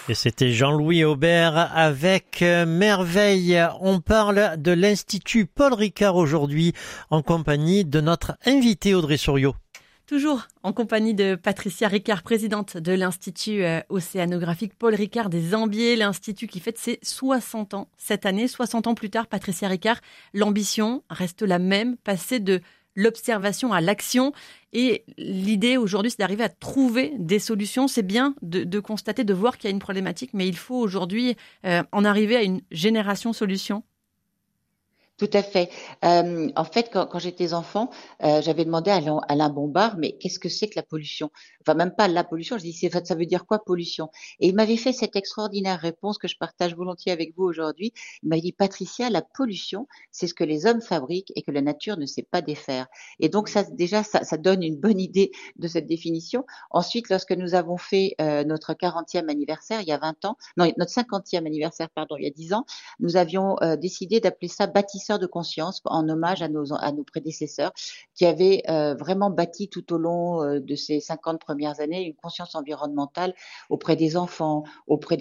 Et c'était Jean-Louis Aubert avec Merveille. On parle de l'Institut Paul Ricard aujourd'hui en compagnie de notre invité Audrey Souriau. Toujours en compagnie de Patricia Ricard, présidente de l'Institut océanographique Paul Ricard des Ambiers, l'Institut qui fête ses 60 ans cette année. 60 ans plus tard, Patricia Ricard, l'ambition reste la même, passer de l'observation à l'action. Et l'idée aujourd'hui, c'est d'arriver à trouver des solutions. C'est bien de constater, de voir qu'il y a une problématique, mais il faut aujourd'hui en arriver à une génération solution. Tout à fait. En fait, quand j'étais enfant, j'avais demandé à Alain Bombard, mais qu'est-ce que c'est que la pollution? Enfin, même pas la pollution. Je dis, ça veut dire quoi pollution? Et il m'avait fait cette extraordinaire réponse que je partage volontiers avec vous aujourd'hui. Il m'a dit, Patricia, la pollution, c'est ce que les hommes fabriquent et que la nature ne sait pas défaire. Et donc, ça donne une bonne idée de cette définition. Ensuite, lorsque nous avons fait notre 40e anniversaire, il y a 20 ans, non, notre 50e anniversaire, pardon, il y a 10 ans, nous avions décidé d'appeler ça bâtisseur de conscience en hommage à nos prédécesseurs qui avaient vraiment bâti tout au long de ces 50 premières années une conscience environnementale auprès des enfants, auprès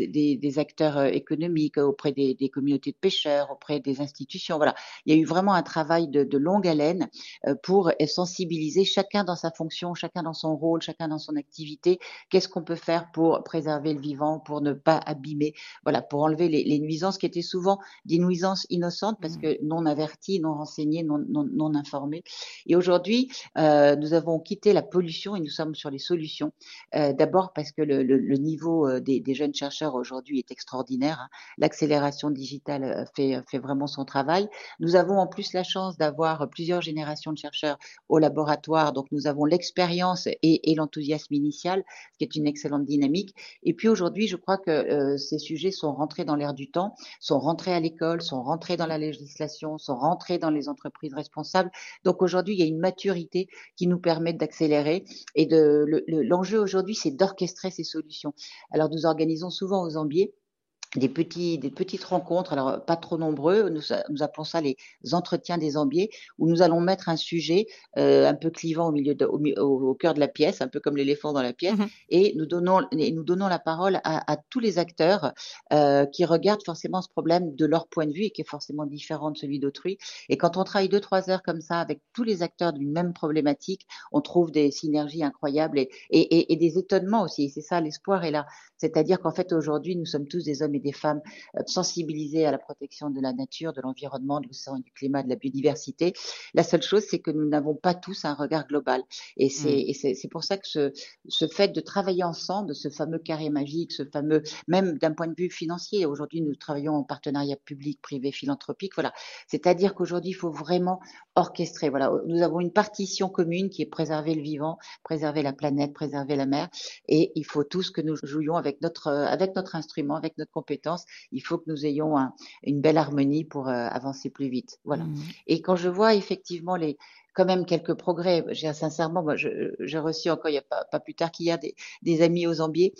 des acteurs économiques, auprès des communautés de pêcheurs, auprès des institutions. Voilà, il y a eu vraiment un travail de longue haleine pour sensibiliser chacun dans sa fonction, chacun dans son rôle, chacun dans son activité. Qu'est-ce qu'on peut faire pour préserver le vivant, pour ne pas abîmer, voilà, pour enlever les nuisances qui étaient souvent des nuisances innocentes parce que non avertis, non renseignés, non informés. Et aujourd'hui, nous avons quitté la pollution et nous sommes sur les solutions. D'abord parce que le niveau des jeunes chercheurs aujourd'hui est extraordinaire. Hein. L'accélération digitale fait vraiment son travail. Nous avons en plus la chance d'avoir plusieurs générations de chercheurs au laboratoire. Donc nous avons l'expérience et l'enthousiasme initial, ce qui est une excellente dynamique. Et puis aujourd'hui, je crois que ces sujets sont rentrés dans l'air du temps, sont rentrés à l'école, sont rentrés dans la législation, sont rentrés dans les entreprises responsables. Donc aujourd'hui, il y a une maturité qui nous permet d'accélérer. Et l'enjeu aujourd'hui, c'est d'orchestrer ces solutions. Alors nous organisons souvent aux Ambiers des petites rencontres, alors pas trop nombreux, nous appelons ça les entretiens des Ambiers, où nous allons mettre un sujet un peu clivant au cœur de la pièce, un peu comme l'éléphant dans la pièce, et nous donnons la parole à tous les acteurs qui regardent forcément ce problème de leur point de vue et qui est forcément différent de celui d'autrui. Et quand on travaille 2-3 heures comme ça avec tous les acteurs d'une même problématique, on trouve des synergies incroyables et des étonnements aussi. Et c'est ça, l'espoir est là. C'est-à-dire qu'en fait, aujourd'hui, nous sommes tous des hommes et des femmes sensibilisés à la protection de la nature, de l'environnement, de l'océan, du climat, de la biodiversité. La seule chose, c'est que nous n'avons pas tous un regard global. Et c'est pour ça que ce fait de travailler ensemble, ce fameux carré magique, ce fameux, même d'un point de vue financier, aujourd'hui, nous travaillons en partenariat public, privé, philanthropique, voilà. C'est-à-dire qu'aujourd'hui, il faut vraiment orchestrer. Voilà. Nous avons une partition commune qui est préserver le vivant, préserver la planète, préserver la mer. Et il faut tous que nous jouions avec notre instrument, avec notre compétence. Il faut que nous ayons une belle harmonie pour avancer plus vite. Voilà. Et quand je vois effectivement quand même quelques progrès. Sincèrement, moi, j'ai reçu encore il n'y a pas plus tard qu'hier des amis aux Ambiers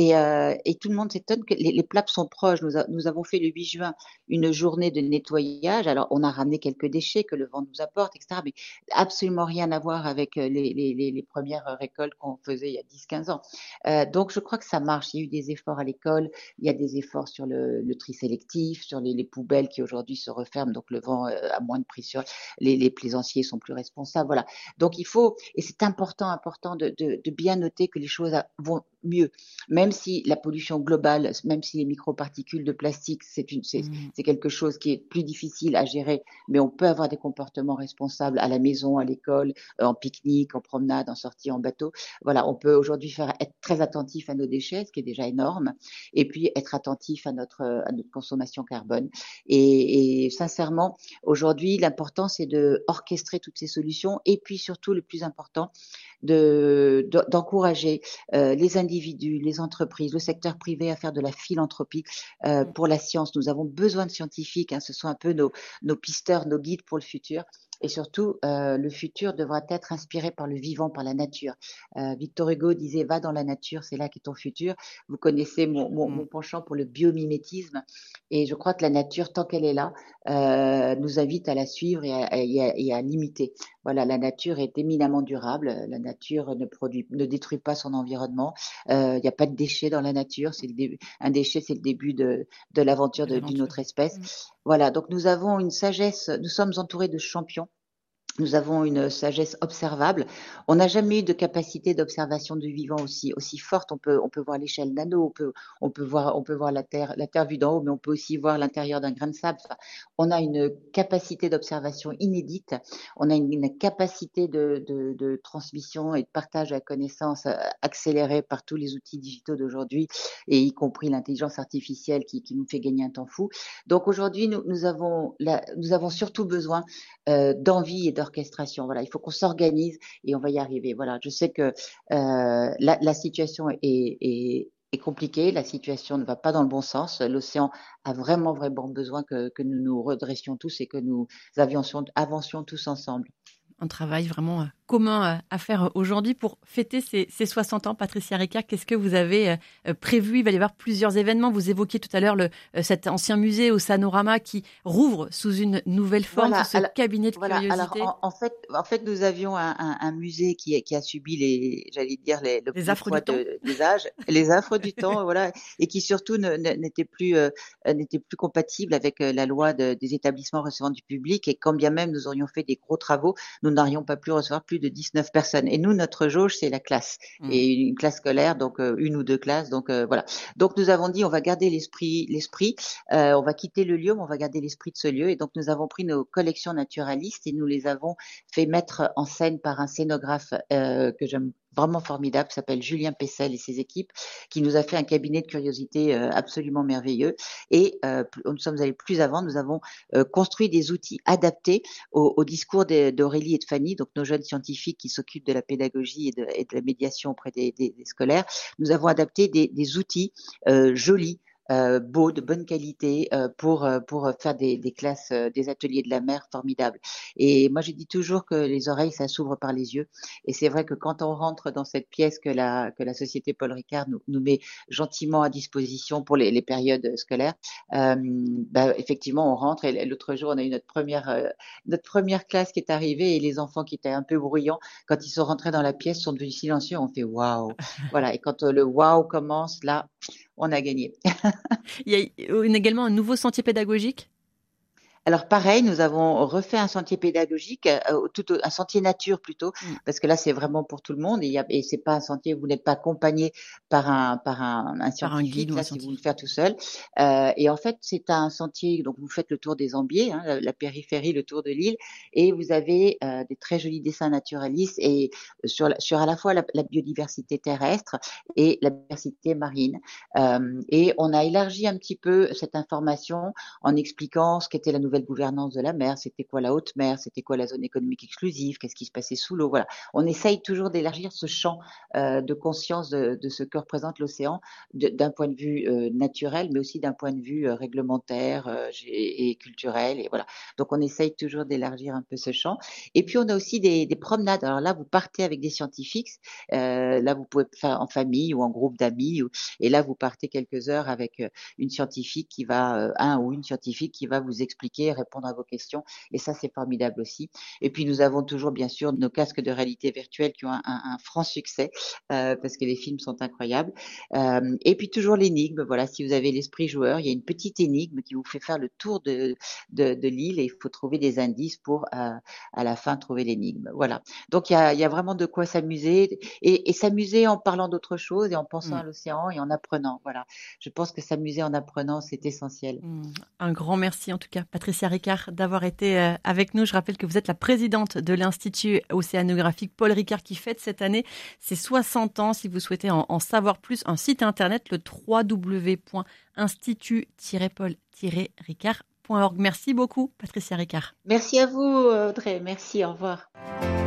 et tout le monde s'étonne que les plaques sont proches. Nous avons fait le 8 juin une journée de nettoyage. Alors, on a ramené quelques déchets que le vent nous apporte, etc. Mais absolument rien à voir avec les premières récoltes qu'on faisait il y a 10-15 ans. Donc, je crois que ça marche. Il y a eu des efforts à l'école, il y a des efforts sur le tri sélectif, sur les poubelles qui aujourd'hui se referment, donc le vent a moins de prise sur les plaisanciers sont plus responsables. Voilà. Donc il faut, et c'est important de bien noter que les choses vont mieux, même si la pollution globale, même si les microparticules de plastique, c'est quelque chose qui est plus difficile à gérer, mais on peut avoir des comportements responsables à la maison, à l'école, en pique-nique, en promenade, en sortie en bateau. Voilà, on peut aujourd'hui être très attentif à nos déchets, ce qui est déjà énorme, et puis être attentif à notre consommation carbone. Et sincèrement, aujourd'hui, l'important, c'est de orchestrer toutes ces solutions, et puis surtout, le plus important, d'encourager les individus, les entreprises, le secteur privé à faire de la philanthropie pour la science. Nous avons besoin de scientifiques, hein, ce sont un peu nos pisteurs, nos guides pour le futur. et surtout, le futur devra être inspiré par le vivant, par la nature. Victor Hugo disait: va dans la nature, c'est là qu'est ton futur. Vous connaissez mon penchant pour le biomimétisme, et je crois que la nature, tant qu'elle est là, nous invite à la suivre et à l'imiter. Voilà, la nature est éminemment durable. La nature ne détruit pas son environnement. Il n'y a pas de déchets dans la nature. Un déchet, c'est le début de l'aventure d'une autre espèce. Voilà, donc nous avons une sagesse. Nous sommes entourés de champions. Nous avons une sagesse observable. On n'a jamais eu de capacité d'observation du vivant aussi forte. On peut voir l'échelle nano, on peut voir la terre vue d'en haut, mais on peut aussi voir l'intérieur d'un grain de sable. Enfin, on a une capacité d'observation inédite. On a une capacité de transmission et de partage de la connaissance accélérée par tous les outils digitaux d'aujourd'hui, et y compris l'intelligence artificielle qui nous fait gagner un temps fou. Donc aujourd'hui, nous avons surtout besoin d'envie et d'orchestration. Voilà, il faut qu'on s'organise et on va y arriver. Voilà, je sais que la situation est compliquée, la situation ne va pas dans le bon sens. L'océan a vraiment besoin que nous nous redressions tous et que nous avancions tous ensemble. Un travail vraiment commun à faire aujourd'hui pour fêter ces 60 ans. Patricia Ricard, qu'est-ce que vous avez prévu? Il va y avoir plusieurs événements. Vous évoquiez tout à l'heure cet ancien musée au Sanorama qui rouvre sous une nouvelle forme, sous ce cabinet de curiosité. Alors, en fait, nous avions un musée qui a subi les affres du temps. Des âges, les affres du temps, voilà, et qui surtout n'était plus compatible avec la loi des établissements recevant du public. Et quand bien même nous aurions fait des gros travaux, nous n'aurions pas pu recevoir plus de 19 personnes. Et nous, notre jauge, c'est la classe. Et une classe scolaire, donc une ou deux classes. Donc voilà. Donc nous avons dit, on va garder l'esprit. On va quitter le lieu, mais on va garder l'esprit de ce lieu. Et donc nous avons pris nos collections naturalistes et nous les avons fait mettre en scène par un scénographe que j'aime vraiment formidable, qui s'appelle Julien Pessel et ses équipes, qui nous a fait un cabinet de curiosité absolument merveilleux. Et nous sommes allés plus avant, nous avons construit des outils adaptés au discours d'Aurélie et de Fanny, donc nos jeunes scientifiques qui s'occupent de la pédagogie et de la médiation auprès des scolaires. Nous avons adapté des outils jolis, beaux, de bonne qualité, pour faire des classes, des ateliers de la mer formidables. Et moi, je dis toujours que les oreilles, ça s'ouvre par les yeux. Et c'est vrai que quand on rentre dans cette pièce que la Société Paul Ricard nous met gentiment à disposition pour les périodes scolaires, effectivement, on rentre. Et l'autre jour, on a eu notre première classe qui est arrivée, et les enfants qui étaient un peu bruyants, quand ils sont rentrés dans la pièce, sont devenus silencieux. On fait waouh. Voilà. Et quand le waouh commence, là, on a gagné. Il y a également un nouveau sentier pédagogique? Alors pareil, nous avons refait un sentier pédagogique, un sentier nature plutôt, parce que là c'est vraiment pour tout le monde, et c'est pas un sentier où vous n'êtes pas accompagné par un scientifique, là si vous le faites tout seul. Et en fait c'est un sentier, donc vous faites le tour des Ambiers, la périphérie, le tour de l'île, et vous avez des très jolis dessins naturalistes et sur à la fois la biodiversité terrestre et la biodiversité marine. Et on a élargi un petit peu cette information en expliquant ce qu'était la nouvelle gouvernance de la mer, c'était quoi la haute mer, c'était quoi la zone économique exclusive, qu'est-ce qui se passait sous l'eau. Voilà, on essaye toujours d'élargir ce champ de conscience de ce que représente l'océan d'un point de vue naturel, mais aussi d'un point de vue réglementaire et culturel. Et voilà, donc on essaye toujours d'élargir un peu ce champ. Et puis on a aussi des promenades. Alors là, vous partez avec des scientifiques. Là, vous pouvez faire en famille ou en groupe d'amis. Et là, vous partez quelques heures avec une scientifique qui va, une scientifique qui va vous expliquer, répondre à vos questions. Et ça, c'est formidable aussi. Et puis, nous avons toujours, bien sûr, nos casques de réalité virtuelle qui ont un franc succès parce que les films sont incroyables. Et puis, toujours l'énigme. Voilà, si vous avez l'esprit joueur, il y a une petite énigme qui vous fait faire le tour de l'île et il faut trouver des indices pour, à la fin, trouver l'énigme. Voilà. Donc, il y a vraiment de quoi s'amuser et s'amuser en parlant d'autre chose et en pensant à l'océan et en apprenant. Voilà. Je pense que s'amuser en apprenant, c'est essentiel. Un grand merci en tout cas, Patricia Ricard, d'avoir été avec nous. Je rappelle que vous êtes la présidente de l'Institut océanographique Paul Ricard qui fête cette année ses 60 ans. Si vous souhaitez en savoir plus, un site internet, le www.institut-paul-ricard.org. Merci beaucoup, Patricia Ricard. Merci à vous, Audrey. Merci, au revoir.